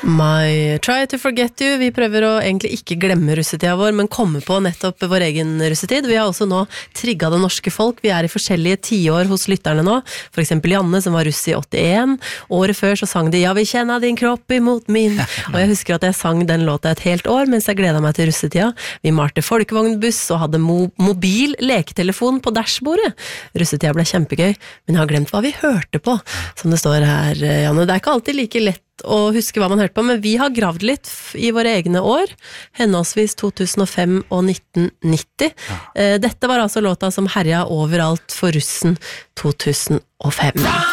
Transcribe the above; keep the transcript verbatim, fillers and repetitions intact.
My Try to Forget You. Vi prøver å egentlig ikke glemme russetida vår, men komme på nettopp vår egen russetid. Vi har også nå trigget det norske folk. Vi er i forskjellige tiår hos lytterne nå. For eksempel Janne, som var russ i åttien. Året før så sang de «Ja, vi kjenner din kropp imot min». Og jeg husker at jeg sang den låta et helt år, mens jeg gledet meg til russetida. Vi malte folkevognbuss og hadde mo mobil leketelefon på dashbordet. Russetida ble kjempegøy, men jeg har glemt hva vi hørte på, som det står her, Janne. Det er ikke alltid like lett å huske hva man hørte på, men vi har gravd litt i våre egne år, henholdsvis to tusen og fem og nitten nitti. Dette var altså låta som herja overalt for russen to tusen og fem.